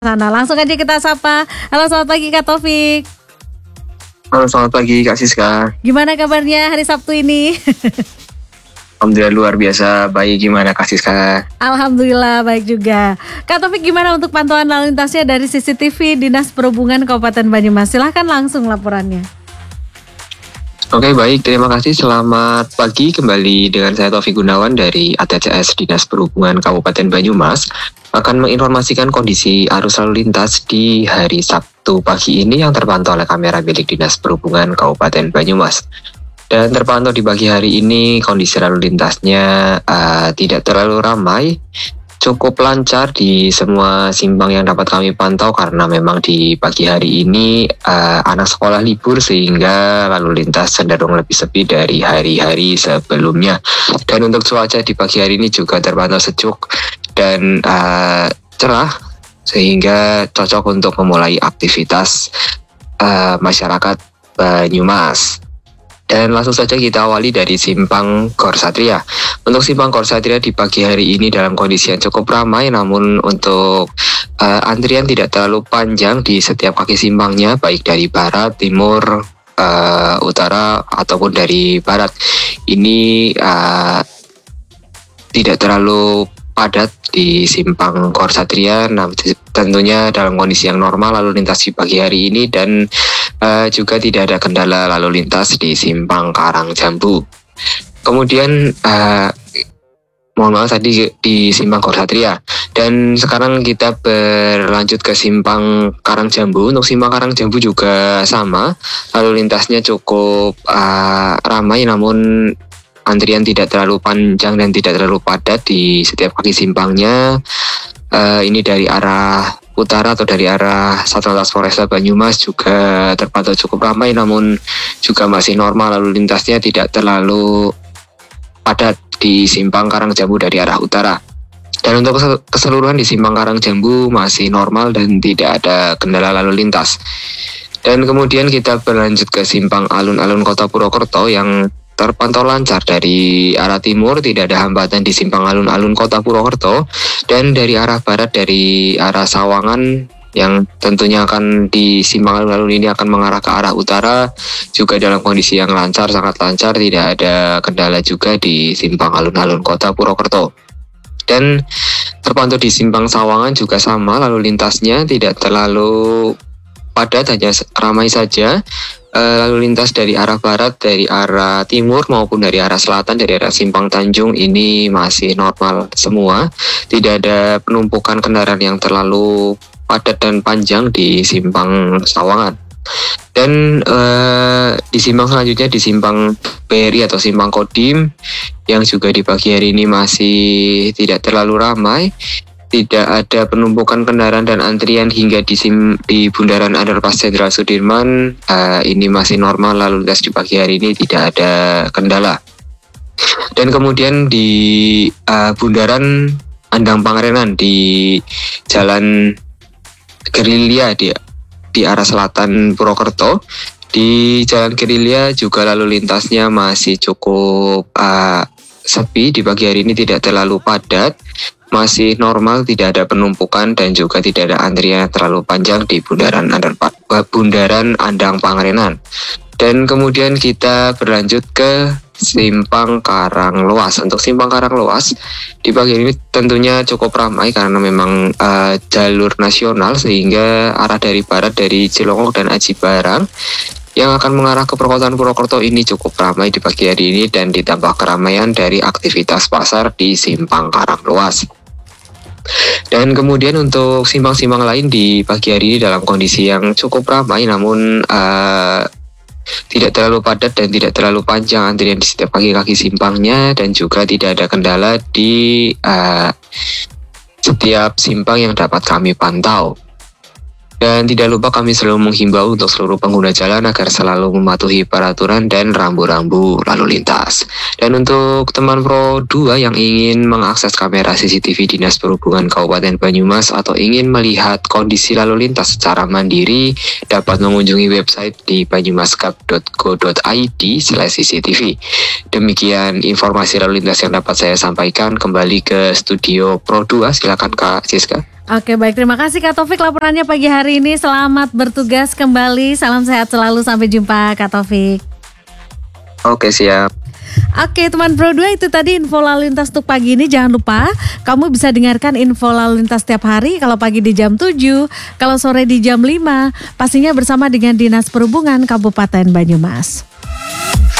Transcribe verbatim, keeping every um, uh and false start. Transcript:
Sana langsung aja kita sapa. Halo, selamat pagi Kak Taufik. Halo, selamat pagi Kak Siska. Gimana kabarnya hari Sabtu ini? Alhamdulillah luar biasa baik. Gimana Kak Siska? Alhamdulillah baik juga. Kak Taufik, gimana untuk pantauan lalu lintasnya dari C C T V Dinas Perhubungan Kabupaten Banyumas? Silahkan langsung laporannya. Oke, baik, terima kasih. Selamat pagi, kembali dengan saya Taufik Gunawan dari A T C S Dinas Perhubungan Kabupaten Banyumas akan menginformasikan kondisi arus lalu lintas di hari Sabtu pagi ini yang terpantau oleh kamera milik Dinas Perhubungan Kabupaten Banyumas. Dan terpantau di pagi hari ini kondisi lalu lintasnya uh, tidak terlalu ramai, cukup lancar di semua simpang yang dapat kami pantau karena memang di pagi hari ini uh, anak sekolah libur sehingga lalu lintas cenderung lebih sepi dari hari-hari sebelumnya. Dan untuk cuaca di pagi hari ini juga terpantau sejuk dan uh, cerah sehingga cocok untuk memulai aktivitas uh, masyarakat Banyumas. Dan langsung saja kita awali dari simpang Gor Satria. Untuk simpang Gor Satria di pagi hari ini dalam kondisi yang cukup ramai, namun untuk uh, antrian tidak terlalu panjang di setiap kaki simpangnya, baik dari barat, timur, uh, utara ataupun dari barat. Ini uh, tidak terlalu padat di simpang Gor Satria, nah, tentunya dalam kondisi yang normal lalu lintas di pagi hari ini, dan uh, juga tidak ada kendala lalu lintas di simpang Karangjambu. Kemudian uh, mohon maaf tadi di simpang Gor Satria, dan sekarang kita berlanjut ke simpang Karangjambu. Untuk simpang Karangjambu juga sama, lalu lintasnya cukup uh, ramai, namun antrian tidak terlalu panjang dan tidak terlalu padat di setiap kaki simpangnya. Uh, ini dari arah utara atau dari arah Satlantas Polresta Banyumas juga terpantau cukup ramai, namun juga masih normal lalu lintasnya, tidak terlalu padat di simpang Karangjambu dari arah utara. Dan untuk keseluruhan di simpang Karangjambu masih normal dan tidak ada kendala lalu lintas. Dan kemudian kita berlanjut ke simpang Alun-Alun Kota Purwokerto yang terpantau lancar dari arah timur, tidak ada hambatan di simpang Alun-Alun Kota Purwokerto, dan dari arah barat dari arah Sawangan yang tentunya akan di simpang Alun-Alun ini akan mengarah ke arah utara juga dalam kondisi yang lancar, sangat lancar, tidak ada kendala juga di simpang Alun-Alun Kota Purwokerto. Dan terpantau di simpang Sawangan juga sama, lalu lintasnya tidak terlalu padat, hanya ramai saja. Lalu lintas dari arah barat, dari arah timur maupun dari arah selatan, dari arah Simpang Tanjung ini masih normal semua. Tidak ada penumpukan kendaraan yang terlalu padat dan panjang di Simpang Sawangan. Dan eh, di simpang selanjutnya di Simpang B R I atau Simpang Kodim yang juga di pagi hari ini masih tidak terlalu ramai. Tidak ada penumpukan kendaraan dan antrian hingga di, sim, di Bundaran Underpass Jenderal Sudirman. Uh, ini masih normal lalu lintas di pagi hari ini, tidak ada kendala. Dan kemudian di uh, Bundaran Andang Pangerenan di Jalan Gerilya di, di arah selatan Purwokerto, di Jalan Gerilya juga lalu lintasnya masih cukup uh, sepi di pagi hari ini, tidak terlalu padat. Masih normal, tidak ada penumpukan dan juga tidak ada antrian terlalu panjang di Bundaran Andang, Bundaran Andang Pangerenan. Dan kemudian kita berlanjut ke Simpang Karanglewas. Untuk Simpang Karanglewas di pagi ini tentunya cukup ramai karena memang uh, jalur nasional, sehingga arah dari barat dari Cilongok dan Aji Barang yang akan mengarah ke perkotaan Purwokerto ini cukup ramai di pagi hari ini, dan ditambah keramaian dari aktivitas pasar di Simpang Karanglewas. Dan kemudian untuk simpang-simpang lain di pagi hari ini dalam kondisi yang cukup ramai, namun uh, tidak terlalu padat dan tidak terlalu panjang antrian di setiap kaki-kaki simpangnya, dan juga tidak ada kendala di uh, setiap simpang yang dapat kami pantau. Dan tidak lupa kami selalu menghimbau untuk seluruh pengguna jalan agar selalu mematuhi peraturan dan rambu-rambu lalu lintas. Dan untuk teman Pro dua yang ingin mengakses kamera C C T V Dinas Perhubungan Kabupaten Banyumas atau ingin melihat kondisi lalu lintas secara mandiri, dapat mengunjungi website di banyumaskap dot go dot i d slash c c t v. Demikian informasi lalu lintas yang dapat saya sampaikan. Kembali ke studio Pro dua, silakan Kak Siska. Oke baik, terima kasih Kak Taufik laporannya pagi hari ini. Selamat bertugas kembali, salam sehat selalu, sampai jumpa Kak Taufik. Oke, siap. Oke teman Pro dua, itu tadi info lalu lintas untuk pagi ini. Jangan lupa kamu bisa dengarkan info lalu lintas setiap hari. Kalau pagi di jam tujuh, kalau sore di jam lima, pastinya bersama dengan Dinas Perhubungan Kabupaten Banyumas.